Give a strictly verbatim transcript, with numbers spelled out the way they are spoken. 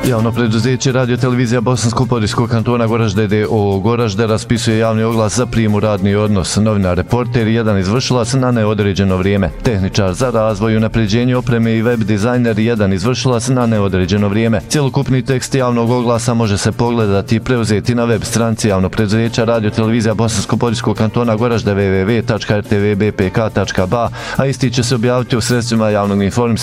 Javno preduzeće Radio Televizija Bosansko-Podrijskog kantona Goražde d o o Goražde raspisuje javni oglas za prijem u radni odnos. Novinar, reporter i jedan izvršilac na neodređeno vrijeme. Tehničar za razvoj, unapređenje opreme i web dizajner i jedan izvršilac na neodređeno vrijeme. Cjelokupni tekst javnog oglasa može se pogledati i preuzeti na web stranici Javno preduzeća Radio Televizija Bosansko-Podrijskog kantona Goražde w w w tačka r t v b p k tačka b a, a isti će se objaviti u sredstvima javnog informisanja